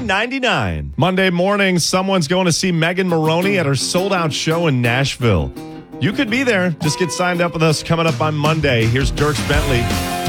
$19.99. Monday morning, someone's going to see Megan Maroney at her sold-out show in Nashville. You could be there. Just get signed up with us coming up on Monday. Here's Dierks Bentley.